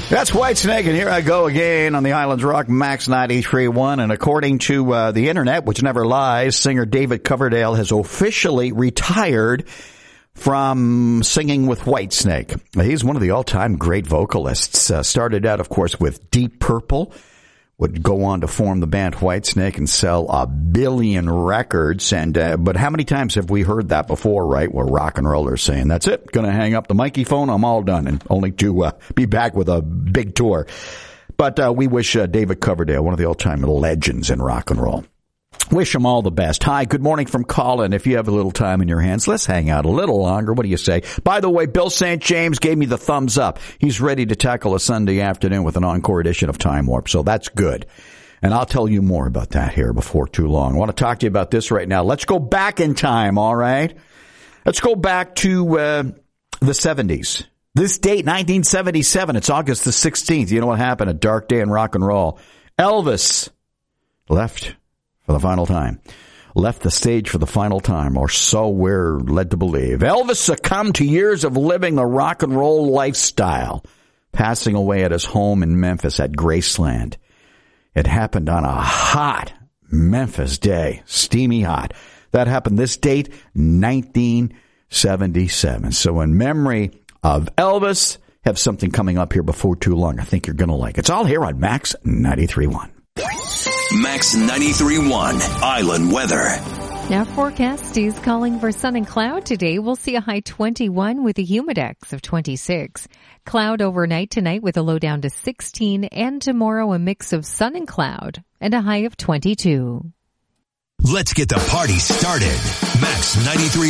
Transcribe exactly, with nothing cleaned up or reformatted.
That's Whitesnake, and here I go again on the Islands Rock Max ninety-three point one. And according to uh, the internet, which never lies, singer David Coverdale has officially retired from singing with Whitesnake. He's one of the all-time great vocalists. Uh, started out, of course, with Deep Purple. Would go on to form the band Whitesnake and sell a billion records. And uh, but how many times have we heard that before, right? Where rock and rollers saying, that's it, going to hang up the Mikey phone, I'm all done, and only to uh, be back with a big tour. But uh, we wish uh, David Coverdale, one of the all-time legends in rock and roll, wish him all the best. Hi, good morning from Colin. If you have a little time in your hands, let's hang out a little longer. What do you say? By the way, Bill Saint James gave me the thumbs up. He's ready to tackle a Sunday afternoon with an encore edition of Time Warp, so that's good. And I'll tell you more about that here before too long. I want to talk to you about this right now. Let's go back in time, all right? Let's go back to uh, the seventies. This date, nineteen seventy-seven. It's August the sixteenth. You know what happened? A dark day in rock and roll. Elvis left for the final time. Left the stage for the final time, or so we're led to believe. Elvis succumbed to years of living the rock and roll lifestyle, passing away at his home in Memphis at Graceland. It happened on a hot Memphis day, steamy hot. That happened this date, nineteen seventy-seven. So in memory of Elvis, have something coming up here before too long I think you're going to like. It's all here on Max ninety-three point one. Max ninety-three point one Island Weather. Now forecast is calling for sun and cloud today. We'll see a high twenty-one with a humidex of twenty-six. Cloud overnight tonight with a low down to sixteen, and tomorrow a mix of sun and cloud and a high of twenty-two. Let's get the party started. Max ninety-three